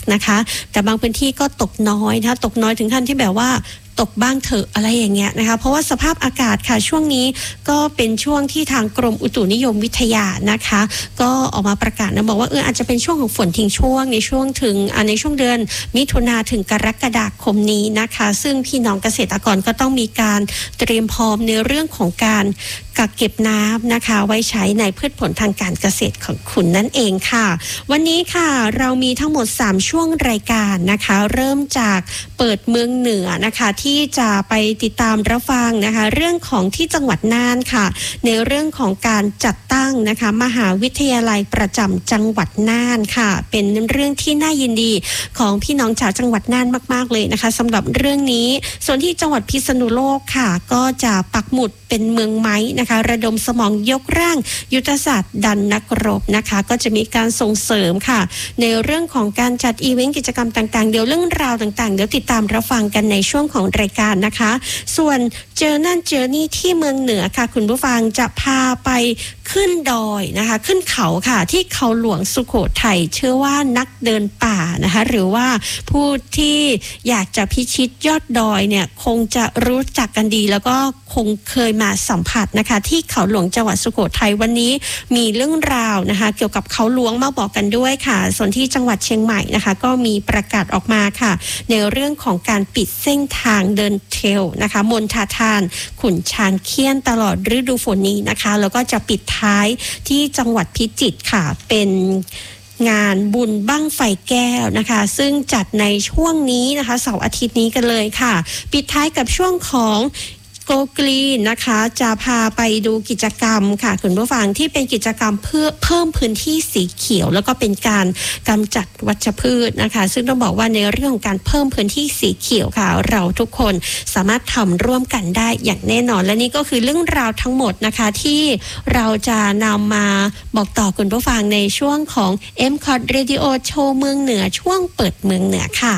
นะคะแต่บางพื้นที่ก็ตกน้อยนะคะตกน้อยถึงขั้นที่แบบว่าตกบ้างเถอะอะไรอย่างเงี้ยนะคะเพราะว่าสภาพอากาศค่ะช่วงนี้ก็เป็นช่วงที่ทางกรมอุตุนิยมวิทยานะคะก็ออกมาประกาศนะบอกว่าอาจจะเป็นช่วงของฝนทิ้งช่วงในช่วงเดือนมิถุนาถึงกรกฎาคมนี้นะคะซึ่งพี่น้องเกษตรกรก็ต้องมีการเตรียมพร้อมในเรื่องของการกักเก็บน้ำนะคะไว้ใช้ในพืชผลทางการเกษตรของคุณนั่นเองค่ะวันนี้ค่ะเรามีทั้งหมด3ช่วงรายการนะคะเริ่มจากเปิดเมืองเหนือนะคะที่จะไปติดตามรับฟังนะคะเรื่องของที่จังหวัดน่านค่ะในเรื่องของการจัดตั้งนะคะมหาวิทยาลัยประจำจังหวัดน่านค่ะเป็นเรื่องที่น่ายินดีของพี่น้องชาวจังหวัดน่านมากๆเลยนะคะสำหรับเรื่องนี้ส่วนที่จังหวัดพิษณุโลกค่ะก็จะปักหมุดเป็นเมืองไม้นะคะระดมสมองยกร่างยุทธศาสตร์ดันนักรบนะคะก็จะมีการส่งเสริมค่ะในเรื่องของการจัดอีเวนต์กิจกรรมต่างๆเดี๋ยวเรื่องราวต่างๆเดี๋ยวติดตามรับฟังกันในช่วงของรายการนะคะส่วนเจอนี่ที่เมืองเหนือค่ะคุณผู้ฟังจะพาไปขึ้นดอยนะคะขึ้นเขาค่ะที่เขาหลวงสุโขทัยเชื่อว่านักเดินป่านะคะหรือว่าผู้ที่อยากจะพิชิตยอดดอยเนี่ยคงจะรู้จักกันดีแล้วก็คงเคยมาสัมผัสนะคะที่เขาหลวงจังหวัดสุโขทัยวันนี้มีเรื่องราวนะคะเกี่ยวกับเขาหลวงมาบอกกันด้วยค่ะส่วนที่จังหวัดเชียงใหม่นะคะก็มีประกาศออกมาค่ะในเรื่องของการปิดเส้นทางเดินเทรลนะคะมณฑาทานขุนช้างเขี้ยนตลอดฤดูฝนนี้นะคะแล้วก็จะปิดท้ายที่จังหวัดพิจิตรค่ะเป็นงานบุญบั้งไฟแก้วนะคะซึ่งจัดในช่วงนี้นะคะเสาร์อาทิตย์นี้กันเลยค่ะปิดท้ายกับช่วงของโกกรีนนะคะจะพาไปดูกิจกรรมค่ะคุณผู้ฟังที่เป็นกิจกรรมเพื่อเพิ่มพื้นที่สีเขียวแล้วก็เป็นการกำจัดวัชพืชนะคะซึ่งต้องบอกว่าในเรื่องของการเพิ่มพื้นที่สีเขียวค่ะเราทุกคนสามารถทำร่วมกันได้อย่างแน่นอนและนี่ก็คือเรื่องราวทั้งหมดนะคะที่เราจะนำมาบอกต่อคุณผู้ฟังในช่วงของ MCOT Radio Show เมืองเหนือช่วงเปิดเมืองเหนือค่ะ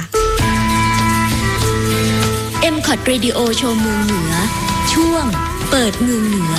MCOT Radio Show เมืองเหนือช่วงเปิดเมืองเหนือ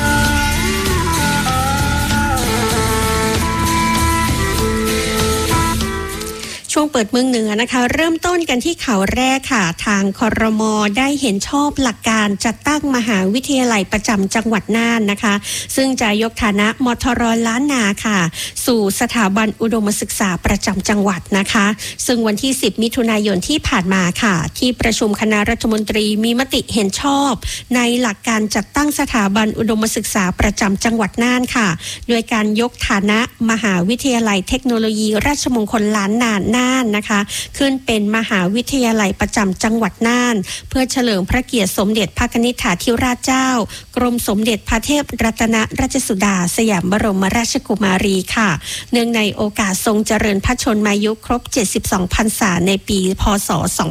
ช่วงเปิดเมืองเหนือนะคะเริ่มต้นกันที่ข่าวแรกค่ะทางครม.ได้เห็นชอบหลักการจัดตั้งมหาวิทยาลัยประจำจังหวัดน่านนะคะซึ่งจะยกฐานะมทร.ล้านนาค่ะสู่สถาบันอุดมศึกษาประจำจังหวัดนะคะซึ่งวันที่10มิถุนายนที่ผ่านมาค่ะที่ประชุมคณะรัฐมนตรีมีมติเห็นชอบในหลักการจัดตั้งสถาบันอุดมศึกษาประจำจังหวัดน่านค่ะโดยการยกฐานะมหาวิทยาลัยเทคโนโลยีราชมงคลล้านนานะคะขึ้นเป็นมหาวิทยาลัยประจำจังหวัดน่านเพื่อเฉลิมพระเกียรติสมเด็จพระนิธิธิราชเจ้ากรมสมเด็จพระเทพรัตนราชสุดาสยามบรมราชกุมารีค่ะเนื่องในโอกาสทรงเจริญพระชนมายุครบ72พรรษาในปีพ.ศ.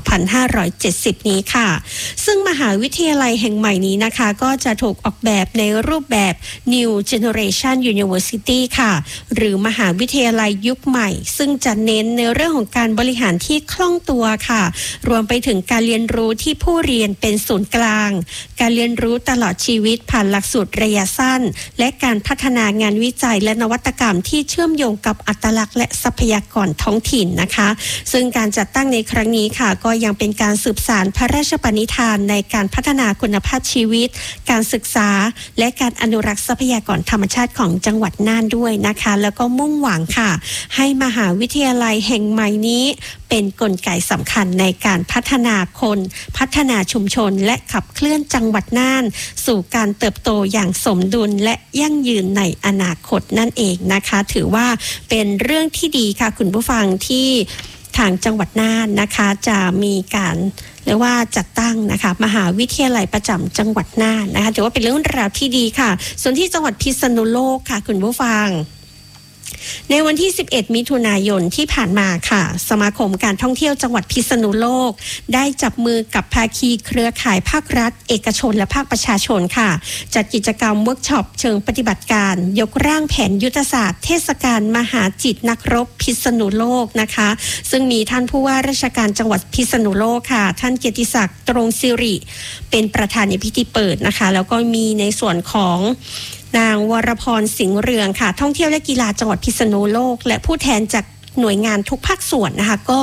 2570นี้ค่ะซึ่งมหาวิทยาลัยแห่งใหม่นี้นะคะก็จะถูกออกแบบในรูปแบบ New Generation University ค่ะหรือมหาวิทยาลัยยุคใหม่ซึ่งจะเน้นในเรื่องของการบริหารที่คล่องตัวค่ะรวมไปถึงการเรียนรู้ที่ผู้เรียนเป็นศูนย์กลางการเรียนรู้ตลอดชีวิตผ่านหลักสูตรระยะสั้นและการพัฒนางานวิจัยและนวัตกรรมที่เชื่อมโยงกับอัตลักษณ์และทรัพยากรท้องถิ่นนะคะซึ่งการจัดตั้งในครั้งนี้ค่ะก็ยังเป็นการสืบสานพระราชปณิธานในการพัฒนาคุณภาพชีวิตการศึกษาและการอนุรักษ์ทรัพยากรธรรมชาติของจังหวัดน่านด้วยนะคะแล้วก็มุ่งหวังค่ะให้มหาวิทยาลัยแห่งใหม่นี้เป็นกลไกสำคัญในการพัฒนาคนพัฒนาชุมชนและขับเคลื่อนจังหวัดน่านสู่การเติบโตอย่างสมดุลและยั่งยืนในอนาคตนั่นเองนะคะถือว่าเป็นเรื่องที่ดีค่ะคุณผู้ฟังที่ทางจังหวัดน่านนะคะจะมีการเรียกว่าจัดตั้งนะคะมหาวิทยาลัยประจำจังหวัดน่านนะคะถือว่าเป็นเรื่องราวที่ดีค่ะส่วนที่จังหวัดพิษณุโลกค่ะคุณผู้ฟังในวันที่11มิถุนายนที่ผ่านมาค่ะสมาคมการท่องเที่ยวจังหวัดพิษณุโลกได้จับมือกับภาคีเครือข่ายภาครัฐเอกชนและภาคประชาชนค่ะจัดกิจกรรมเวิร์กช็อปเชิงปฏิบัติการยกร่างแผนยุทธศาสตร์เทศกาลมหาจิตนักรบพิษณุโลกนะคะซึ่งมีท่านผู้ว่าราชการจังหวัดพิษณุโลกค่ะท่านเกียรติศักดิ์ตรงสิริเป็นประธานในพิธีเปิดนะคะแล้วก็มีในส่วนของนางวรพรสิงห์เรืองค่ะท่องเที่ยวและกีฬาจังหวัดพิษณุโลกและผู้แทนจากหน่วยงานทุกภาคส่วนนะคะก็